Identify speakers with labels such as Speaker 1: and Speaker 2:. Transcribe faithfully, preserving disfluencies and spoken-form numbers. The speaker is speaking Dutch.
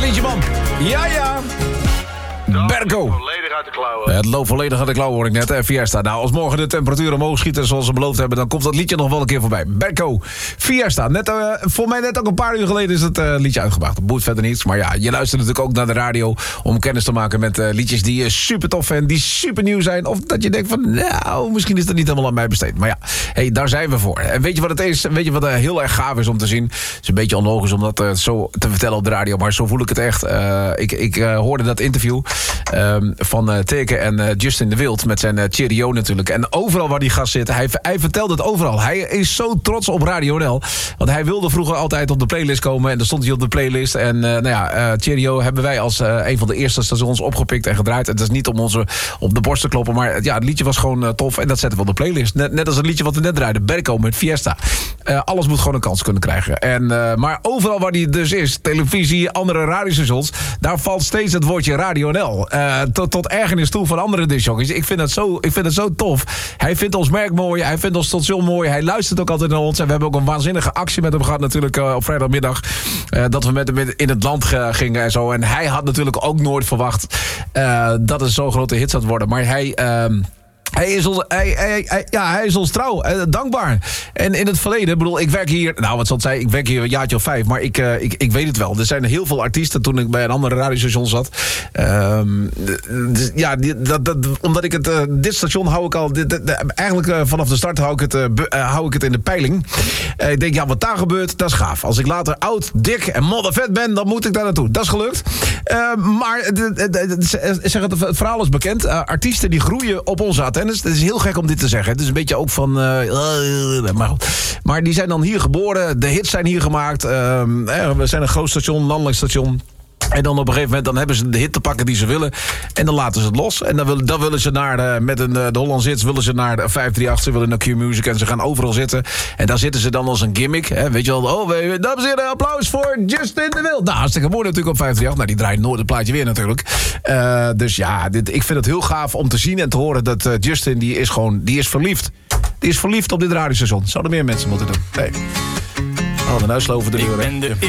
Speaker 1: liedje, man. Ja, ja. Berko.
Speaker 2: Volledig uit de klauwen.
Speaker 1: Het loopt volledig uit de klauwen, hoor ik net. En Fiesta. Nou, als morgen de temperaturen omhoog schieten zoals ze beloofd hebben, dan komt dat liedje nog wel een keer voorbij. Berko. Fiesta. Net, uh, voor mij net ook een paar uur geleden is het uh, liedje uitgebracht. Dat boeit verder niets. Maar ja, je luistert natuurlijk ook naar de radio om kennis te maken met uh, liedjes die je super tof vindt, die super nieuw zijn. Of dat je denkt van, nou, misschien is dat niet helemaal aan mij besteed. Maar ja, hey, daar zijn we voor. En weet je wat het is? Weet je wat uh, heel erg gaaf is om te zien? Het is een beetje onlogisch om dat uh, zo te vertellen op de radio, maar zo voel ik het echt. Uh, ik ik uh, hoorde dat interview uh, van uh, Teke en uh, Justin de Wild met zijn uh, Cheerio natuurlijk. En overal waar die gast zit, hij, hij vertelt het overal. Hij is zo trots op Radio N L. Want hij wilde vroeger altijd op de playlist komen en dan stond hij op de playlist. En uh, nou ja, uh, Cheerio hebben wij als uh, een van de eerste stations opgepikt en gedraaid. Het is niet om onze op de borst te kloppen, maar ja, het liedje was gewoon uh, tof en dat zetten we op de playlist. Net, net als het liedje wat we net draaiden, Berko met Fiesta. Uh, alles moet gewoon een kans kunnen krijgen. En, uh, maar overal waar die dus is, televisie, andere radiostations, daar valt steeds het woordje Radio N L. Uh, tot, tot ergernis toe van andere discjockeys. Ik vind het zo, ik vind het zo tof. Hij vindt ons merk mooi, hij vindt ons station mooi, hij luistert ook altijd naar ons. En we hebben ook een waanzinnige actie met hem gehad natuurlijk uh, op vrijdagmiddag. Uh, dat we met hem in het land uh, gingen en zo. En hij had natuurlijk ook nooit verwacht uh, dat het zo'n grote hit zou worden. Maar hij... Uh, Hij is, ons, hij, hij, hij, ja, hij is ons trouw, uh, dankbaar. En in het verleden, bedoel, ik werk hier... Nou, wat zal het zijn, ik werk hier een jaartje of vijf... maar ik, uh, ik, ik weet het wel. Er zijn heel veel artiesten toen ik bij een andere radiostation zat. Um, dus, ja, dat, dat, omdat ik het... Uh, dit station hou ik al... Dit, dit, eigenlijk uh, vanaf de start hou ik het, uh, be, uh, hou ik het in de peiling. Uh, ik denk, ja, wat daar gebeurt, dat is gaaf. Als ik later oud, dik en moddervet ben... dan moet ik daar naartoe. Dat is gelukt. Uh, maar zeg het, het verhaal is bekend. Uh, artiesten die groeien op onze antennes. Het is heel gek om dit te zeggen. Het is een beetje ook van... Uh, maar, maar die zijn dan hier geboren. De hits zijn hier gemaakt. Uh, we zijn een groot station, landelijk station. En dan op een gegeven moment dan hebben ze de hit te pakken die ze willen. En dan laten ze het los. En dan, wil, dan willen ze naar de, met een, de Hollandse hits willen ze naar de vijf drie acht. Ze willen naar Q-Music en ze gaan overal zitten. En daar zitten ze dan als een gimmick. Hè, weet je wel, oh, dames en heren, applaus voor Justin de Wild. Nou, hartstikke mooi natuurlijk op vijf drie acht. Nou, die draait nooit het plaatje weer natuurlijk. Uh, dus ja, dit, ik vind het heel gaaf om te zien en te horen dat uh, Justin, die is gewoon, die is verliefd. Die is verliefd op dit radiostation. Zouden meer mensen moeten doen. Nee. Oh, een huisloven de deur.